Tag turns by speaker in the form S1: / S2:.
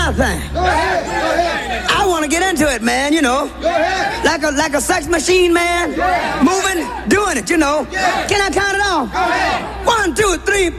S1: another thing.
S2: Go ahead.
S1: I want to get into it, man, you know.
S2: Go ahead.
S1: Like a sex machine, man. Moving, doing it, you know. Can I count it off?
S2: Go ahead.
S1: 1, 2, 3.